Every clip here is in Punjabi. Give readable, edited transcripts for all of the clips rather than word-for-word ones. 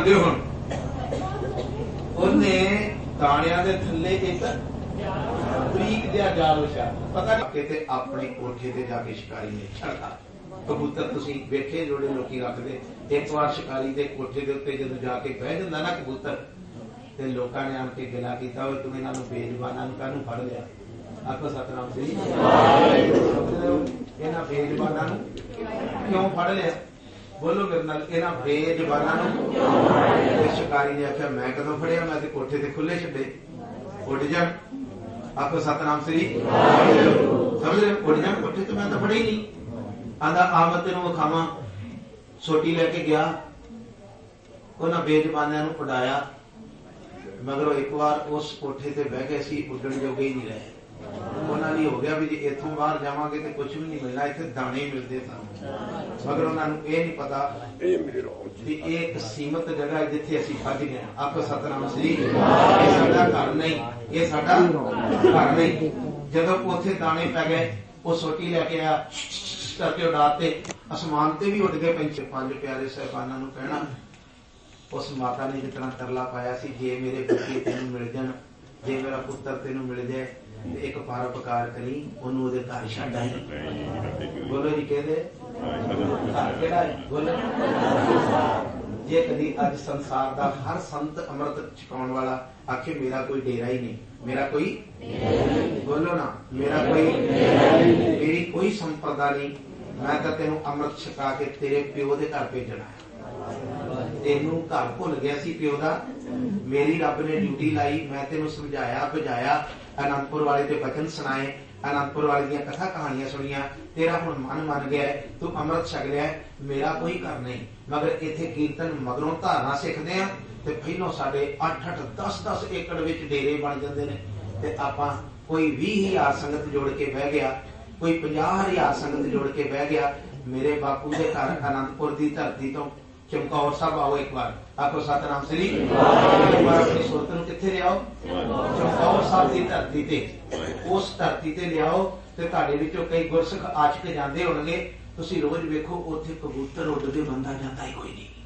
दिओ हुण ਉਹਨੇ ਦਾਣਿਆਂ ਦੇ ਥੱਲੇ ਇੱਕ ਬਰੀਕ ਜਿਹਾ ਜਾਲ ਵਿਛਾ ਪਤਾ ਨਹੀਂ ਤੇ ਆਪਣੇ ਕੋਠੇ ਤੇ ਜਾ ਕੇ ਸ਼ਿਕਾਰੀ ਨੇ ਛੱਡਤਾ ਕਬੂਤਰ। ਤੁਸੀਂ ਵੇਖੇ ਜਿਹੜੇ ਲੋਕੀ ਰੱਖਦੇ ਇੱਕ ਵਾਰ ਸ਼ਿਕਾਰੀ ਦੇ ਕੋਠੇ ਦੇ ਉੱਤੇ ਜਦੋਂ ਜਾ ਕੇ ਬਹਿ ਜਾਂਦਾ ਨਾ ਕਬੂਤਰ ਤੇ ਲੋਕਾਂ ਨੇ ਆਣ ਕੇ ਗਿਲਾ ਕੀਤਾ ਉਹ ਤੂੰ ਇਹਨਾਂ ਨੂੰ ਬੇਜ਼ਬਾਨਾਂ ਨੂੰ ਕਾਹਨੂੰ ਫੜ ਲਿਆ। ਆਖੋ ਸਤਨਾਮ ਸ੍ਰੀ ਇਹਨਾਂ ਬੇਜ਼ਬਾਨਾਂ ਨੂੰ ਕਿਉਂ ਫੜ ਲਿਆ? ਬੋਲੋ ਮੇਰੇ ਨਾਲ, ਇਹਨਾਂ ਬੇਜ਼ਬਾਨਾਂ ਨੂੰ। ਸ਼ਿਕਾਰੀ ਨੇ ਆਖਿਆ ਮੈਂ ਕਦੋਂ ਫੜਿਆ, ਮੈਂ ਤੇ ਕੋਠੇ ਤੇ ਖੁੱਲੇ ਛੱਡੇ, ਉੱਡ ਜਾਣ। ਆਖੋ ਸਤਨਾਮ ਸ੍ਰੀ ਸਮਝ ਰਹੇ, ਉੱਡ ਜਾਣ ਕੋਠੇ ਤੇ, ਮੈਂ ਤਾਂ ਫੜਿਆ ਹੀ ਨਹੀਂ। ਆਂਦਾ ਆ ਮੈਂ ਤੈਨੂੰ ਵਿਖਾਵਾਂ। ਸੋਟੀ ਲੈ ਕੇ ਗਿਆ, ਉਹਨਾਂ ਬੇਜ਼ਬਾਨਾਂ ਨੂੰ ਉਡਾਇਆ, ਮਗਰੋਂ ਇੱਕ ਵਾਰ ਉਸ ਕੋਠੇ ਤੇ ਬਹਿ ਗਏ ਸੀ, ਉੱਡਣ ਜੋਗੇ ਹੀ ਨਹੀਂ ਰਹੇ। ਉਹਨਾਂ ਲਈ ਹੋ ਗਿਆ ਵੀ ਜੇ ਇੱਥੋਂ ਬਾਹਰ ਜਾਵਾਂਗੇ ਤੇ ਕੁਛ ਵੀ ਨਹੀਂ ਮਿਲਣਾ, ਇੱਥੇ ਦਾਣੇ ਮਿਲਦੇ ਸਨ। ਮਗਰ ਉਹਨਾਂ ਨੂੰ ਇਹ ਨਹੀਂ ਪਤਾ ਵੀ ਇਹ ਇੱਕ ਸੀਮਤ ਜਗ੍ਹਾ ਜਿੱਥੇ ਅਸੀਂ ਫਸ ਗਏ। ਆਖੋ ਸਤਨਾਮ ਸ੍ਰੀ। ਇਹ ਸਾਡਾ ਘਰ ਨਹੀਂ, ਇਹ ਸਾਡਾ ਘਰ ਨਹੀਂ। ਜਦੋਂ ਉੱਥੇ ਦਾਣੇ ਪੈ ਗਏ, ਉਹ ਸੋਟੀ ਲੈ ਕੇ ਆਇਆ ਕਰਕੇ ਉਡਾਤੇ, ਅਸਮਾਨ ਤੇ ਵੀ ਉੱਡ ਗਏ ਪੰਛੀ। ਪੰਜ ਪਿਆਰੇ ਸਾਹਿਬਾਨਾਂ ਨੂੰ ਕਹਿਣਾ, ਉਸ ਮਾਤਾ ਨੇ ਜਿਸ ਤਰ੍ਹਾਂ ਤਰਲਾ ਪਾਇਆ ਸੀ, ਜੇ ਮੇਰੇ ਬੱਚੇ ਤੈਨੂੰ ਮਿਲ ਜਾਣ, ਜੇ ਮੇਰਾ ਪੁੱਤਰ ਤੈਨੂੰ ਮਿਲ ਜਾਏ ਤੇ ਇੱਕ ਪਰਉਪਕਾਰ ਕਰੀ, ਉਹਨੂੰ ਉਹਦੇ ਘਰ ਛੱਡ ਆਈ। ਬੋਲੋ ਜੀ, ਕਹਿੰਦੇ ਘਰ ਕਿਹੜਾ ਹੈ? ਬੋਲੋ। ਜੇ ਕਦੀ ਅੱਜ ਸੰਸਾਰ ਦਾ ਹਰ ਸੰਤ ਅੰਮ੍ਰਿਤ ਛਕਾਉਣ ਵਾਲਾ ਆਖੇ ਮੇਰਾ ਕੋਈ ਡੇਰਾ ਹੀ ਨਹੀਂ, ਮੇਰਾ ਕੋਈ ਬੋਲੋ ਨਾ, ਮੇਰਾ ਕੋਈ ਮੇਰੀ ਕੋਈ ਸੰਪਰਦਾ ਨਹੀਂ, ਮੈਂ ਤਾਂ ਤੈਨੂੰ ਅੰਮ੍ਰਿਤ ਛਕਾ ਕੇ ਤੇਰੇ ਪਿਓ ਦੇ ਘਰ ਭੇਜਣਾ ਹੈ। ਤੈਨੂੰ ਘਰ ਭੁੱਲ ਗਿਆ ਸੀ ਪਿਓ ਦਾ, ਮੇਰੀ ਰੱਬ ਨੇ ਡਿਊਟੀ ਲਾਈ, ਮੈਂ ਤੈਨੂੰ ਸਮਝਾਇਆ ਬੁਝਾਇਆ, ਅਨੰਦਪੁਰ ਵਾਲੇ ਦੇ ਬਚਨ ਸੁਣਾਏ, ਅਨੰਦਪੁਰ ਵਾਲੇ ਦੀਆਂ ਕਥਾ ਕਹਾਣੀਆਂ ਸੁਣੀਆਂ, ਤੇਰਾ ਹੁਣ ਮਨ ਮੰਨ ਗਿਆ, ਤੂੰ ਅੰਮ੍ਰਿਤ ਛਕ ਲਿਆ, ਮੇਰਾ ਕੋਈ ਘਰ ਨਹੀਂ। ਮਗਰ ਇੱਥੇ ਕੀਰਤਨ ਮਗਰੋਂ ਧਾਰਨਾ ਸਿੱਖਦੇ ਆ ਤੇ ਪਹਿਲੋਂ ਸਾਡੇ 8-8 10-10 ਏਕੜ ਵਿੱਚ ਡੇਰੇ ਬਣ ਜਾਂਦੇ ਨੇ। ਤੇ ਆਪਾਂ ਕੋਈ 20,000 ਸੰਗਤ ਜੋੜ ਕੇ ਬਹਿ ਗਿਆ, ਕੋਈ 50,000 ਸੰਗਤ ਜੋੜ ਕੇ ਬਹਿ ਗਿਆ। ਮੇਰੇ ਬਾਪੂ ਦੇ ਘਰ ਅਨੰਦਪੁਰ ਦੀ ਧਰਤੀ ਤੋਂ ਚਮਕੌਰ ਸਾਹਿਬ ਆਓ ਇੱਕ ਵਾਰ। ਆਖੋ ਸਤਨਾਮ ਸ੍ਰੀ। ਇੱਕ ਵਾਰ ਆਪਣੀ ਸੁਰਤ ਨੂੰ ਕਿੱਥੇ ਲਿਆਓ? ਚਮਕੌਰ ਸਾਹਿਬ ਦੀ ਧਰਤੀ ਤੇ। ਉਸ ਧਰਤੀ ਤੇ ਲਿਆਓ ਤੇ ਤੁਹਾਡੇ ਵਿੱਚੋਂ ਕਈ ਗੁਰਸਿੱਖ ਆਸ਼ਕ ਜਾਂਦੇ ਹੋਣਗੇ। ਤੁਸੀਂ ਰੋਜ਼ ਵੇਖੋ ਉੱਥੇ ਕਬੂਤਰ ਉੱਡਦੇ, ਬੰਦਾ ਜਾਂਦਾ ਹੀ ਕੋਈ ਨਹੀਂ।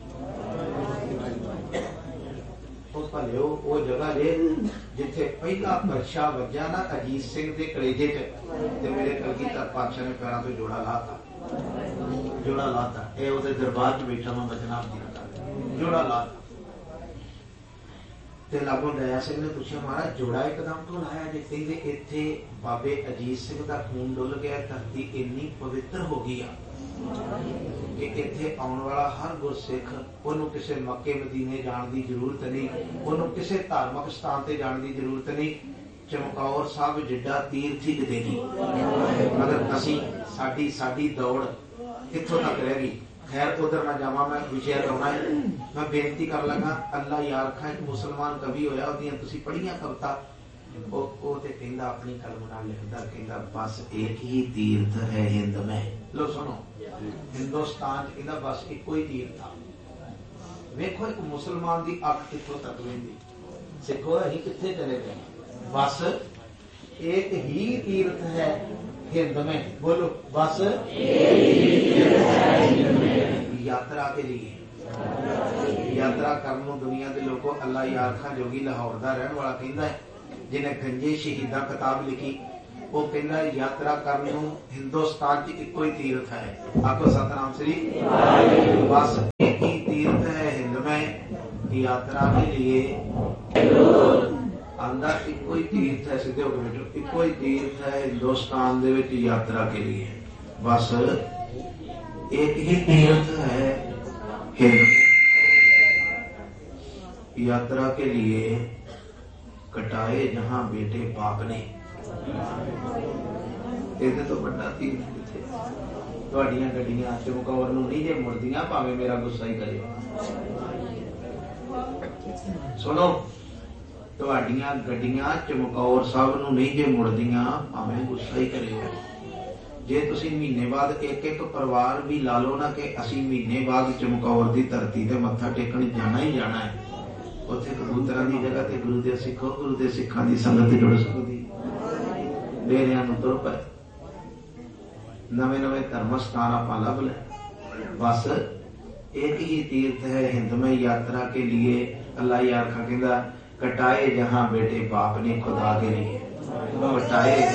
ਉਸ ਭਲਿਓ ਉਹ ਜਗ੍ਹਾ ਜੇ ਜਿੱਥੇ ਪਹਿਲਾ ਪਰਛਾ ਵੱਜਾ ਨਾ ਅਜੀਤ ਸਿੰਘ ਦੇ ਕਲੇਜੇ ਚ, ਤੇ ਮੇਰੇ ਕਲਗੀਧਰ ਪਾਤਸ਼ਾਹ ਨੇ ਪੈਰਾਂ ਤੋਂ ਜੋੜਾ ਲਾਤਾ, ਜੋੜਾ ਲਾਤਾ। ਇਹ ਉਹਦੇ ਦਰਬਾਰ ਚ ਬੈਠਾ ਮੈਂ ਬਚਨਾ ਜੋੜਾ ਲਾਤਾ। ਤੇ ਲਾਗੋਂ ਦਇਆ ਸਿੰਘ ਨੇ ਪੁੱਛਿਆ, ਮਹਾਰਾਜ ਜੋੜਾ ਇੱਕਦਮ ਤੋਂ ਲਾਇਆ ਜੇ? ਕਹਿੰਦੇ ਇੱਥੇ ਬਾਬੇ ਅਜੀਤ ਸਿੰਘ ਦਾ ਖੂਨ ਡੁੱਲ ਗਿਆ, ਧਰਤੀ ਇੰਨੀ ਪਵਿੱਤਰ ਹੋ ਗਈ ਆ ਕਿ ਇੱਥੇ ਆਉਣ ਵਾਲਾ ਹਰ ਗੁਰਸਿੱਖ, ਉਹਨੂੰ ਕਿਸੇ ਮੱਕੇ ਮਦੀਨੇ ਜਾਣ ਦੀ ਜ਼ਰੂਰਤ ਨਹੀਂ, ਉਹਨੂੰ ਕਿਸੇ ਧਾਰਮਿਕ ਸਥਾਨ ਤੇ ਜਾਣ ਦੀ ਜ਼ਰੂਰਤ ਨਹੀਂ। ਚਮਕੌਰ ਸਾਹਿਬ ਜਿੱਡਾ ਤੀਰਥੀ ਕਿਤੇ ਨਹੀਂ। ਮਗਰ ਅਸੀਂ ਸਾਡੀ ਦੌੜ ਕਿੱਥੋਂ ਤੱਕ ਰਹਿ ਗਈ। ਖੈਰ ਉਧਰ ਨਾ ਜਾਵਾਂ, ਮੈਂ ਵਿਸ਼ੇ ਲਾਉਣਾ ਹੈ। ਮੈਂ ਬੇਨਤੀ ਕਰ ਲੱਗਾ, ਅੱਲਾ ਯਾਰ ਖਾਂ ਇੱਕ ਮੁਸਲਮਾਨ ਕਵੀ ਹੋਇਆ, ਉਹਦੀਆਂ ਤੁਸੀਂ ਪੜ੍ਹੀਆਂ ਕਵਿਤਾ, ਉਹ ਤੇ ਕਹਿੰਦਾ ਆਪਣੀ ਕਲਮ ਨਾਲ ਲਿਖਦਾ, ਕਹਿੰਦਾ ਬਸ ਇੱਕ ਹੀ ਤੀਰਥ ਹੈ ਹਿੰਦ ਮੈਂ। ਲੋ ਸੁਣੋ, ਹਿੰਦੁਸਤਾਨ ਚ ਕਹਿੰਦਾ ਬਸ ਇੱਕੋ ਹੀ ਤੀਰਥ ਆ। ਵੇਖੋ ਇੱਕ ਮੁਸਲਮਾਨ ਦੀ ਅੱਖ ਕਿੱਥੋਂ ਤੱਕ ਲੈਂਦੀ। ਸਿੱਖੋ ਅਸੀਂ ਕਿੱਥੇ ਚਲੇ ਗਏ? ਬਸ ਇੱਕ ਹੀ ਤੀਰਥ ਹੈ ਹਿੰਦ में। बोलो बस यात्रा के लिए यात्रा करन दुनिया के लोगों अल्लाह यार खां जोगी लाहौर का रहने वाला कहता है, जिन्हें गंजे शहीदा किताब लिखी, वो कहना यात्रा करन हिंदुस्तान च इको ही तीर्थ है। आपको सतनाम श्री। बस एक ही तीर्थ है हिंद में, यात्रा के लिए आंदा इको ही तीर्थ है। सीधे होकर बैठो, इको ही तीर्थ है हिंदुस्तान दे विच यात्रा के लिए। बस एक ही तीर्थ है हिंद, यात्रा के लिए कटाए जहां बेटे बाप ने। ਇਹਦੇ ਤੋਂ ਵੱਡਾ ਤੀਰਥ ਕਿੱਥੇ? ਤੁਹਾਡੀਆਂ ਗੱਡੀਆਂ ਚਮਕੌਰ ਨੂੰ ਨਹੀਂ ਜੇ ਮੁੜਦੀਆਂ, ਭਾਵੇਂ ਮੇਰਾ ਗੁੱਸਾ ਹੀ ਕਰੇ। ਸੁਣੋ, ਤੁਹਾਡੀਆਂ ਗੱਡੀਆਂ ਚਮਕੌਰ ਸਾਹਿਬ ਨੂੰ ਨਹੀਂ ਜੇ ਮੁੜਦੀਆਂ, ਭਾਵੇਂ ਗੁੱਸਾ ਹੀ ਕਰਿਓ। ਜੇ ਤੁਸੀਂ ਮਹੀਨੇ ਬਾਅਦ ਇੱਕ ਪਰਿਵਾਰ ਵੀ ਲਾ ਲਓ ਨਾ ਕਿ ਅਸੀਂ ਮਹੀਨੇ ਬਾਅਦ ਚਮਕੌਰ ਦੀ ਧਰਤੀ ਤੇ ਮੱਥਾ ਟੇਕਣ ਜਾਣਾ ਹੀ ਜਾਣਾ ਹੈ, ਉੱਥੇ ਕਬੂਤਰਾਂ ਦੀ ਜਗ੍ਹਾ ਤੇ ਗੁਰੂ ਦੇ ਸਿੱਖੋ, ਗੁਰੂ ਦੇ ਸਿੱਖਾਂ ਦੀ ਸੰਗਤ ਜੁੜ ਸਕਦੀ। ਡੇਰਿਆਂ ਨੂੰ ਤੁਰ ਪਏ, ਨਵੇਂ ਧਰਮ ਸਥਾਨ ਆਪਾਂ ਲੱਭ ਲੈ। ਬਸ एक ही तीर्थ है हिंदमय यात्रा के लिए। अल्लाह यार कहता कटाए जहां बेटे बाप ने खुदा के लिए कटाए